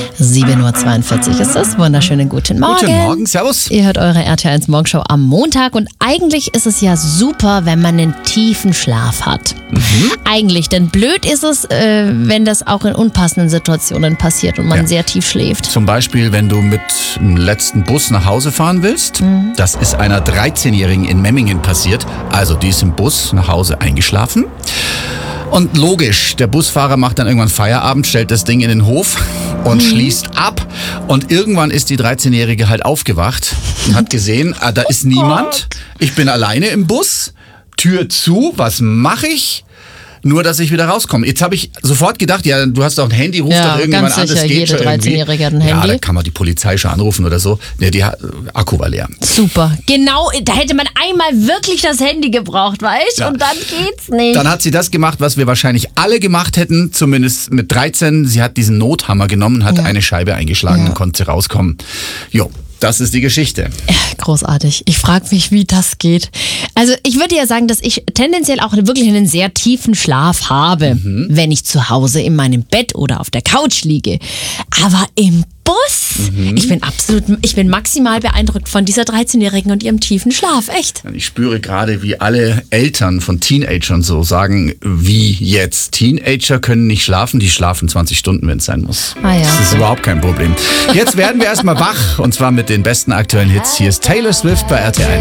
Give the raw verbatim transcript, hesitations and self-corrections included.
sieben Uhr zweiundvierzig ist es. Wunderschönen guten Morgen. Guten Morgen, servus. Ihr hört eure R T L eins Morgenshow am Montag und eigentlich ist es ja super, wenn man einen tiefen Schlaf hat. Mhm. Eigentlich, denn blöd ist es, äh, wenn das auch in unpassenden Situationen passiert und man Ja. sehr tief schläft. Zum Beispiel, wenn du mit dem letzten Bus nach Hause fahren willst. Mhm. Das ist einer dreizehnjährigen in Memmingen passiert. Also die ist im Bus nach Hause eingeschlafen. Und logisch, der Busfahrer macht dann irgendwann Feierabend, stellt das Ding in den Hof und mhm. schließt ab. Und irgendwann ist die dreizehnjährige halt aufgewacht und hat gesehen, ah, da ist niemand. Ich bin alleine im Bus, Tür zu, was mache ich? Nur, dass ich wieder rauskomme. Jetzt habe ich sofort gedacht, ja, du hast doch ein Handy, ruf Ja, doch irgendwann ganz an, das sicher, geht jede schon irgendwie. dreizehnjährige hat ein Ja, Handy. da kann man die Polizei schon anrufen oder so. Ne, die hat, Akku war leer. Super. Genau, da hätte man einmal wirklich das Handy gebraucht, weißt du? Ja. Und dann geht's nicht. Dann hat sie das gemacht, was wir wahrscheinlich alle gemacht hätten, zumindest mit dreizehn. Sie hat diesen Nothammer genommen, hat Ja. eine Scheibe eingeschlagen, Ja. dann konnte sie rauskommen. Jo, das ist die Geschichte. Großartig. Ich frage mich, wie das geht. Also ich würde ja sagen, dass ich tendenziell auch wirklich einen sehr tiefen Schlaf habe, mhm. wenn ich zu Hause in meinem Bett oder auf der Couch liege. Aber im Bus, mhm. ich bin absolut, ich bin maximal beeindruckt von dieser dreizehnjährigen und ihrem tiefen Schlaf. Echt. Ich spüre gerade, wie alle Eltern von Teenagern so sagen, wie jetzt. Teenager können nicht schlafen, die schlafen zwanzig Stunden, wenn es sein muss. Ah ja, das ist okay. überhaupt kein Problem. Jetzt werden wir erstmal wach und zwar mit den besten aktuellen Hits. Hier ist Taylor Swift bei R T L eins.